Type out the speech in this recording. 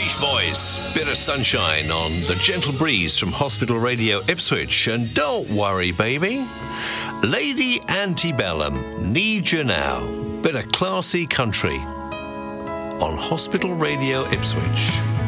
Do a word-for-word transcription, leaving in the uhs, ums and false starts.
Beach Boys, Bit of Sunshine on the Gentle Breeze from Hospital Radio Ipswich. And don't worry, baby, Lady Antebellum, Need You Now. Bit of classy country on Hospital Radio Ipswich.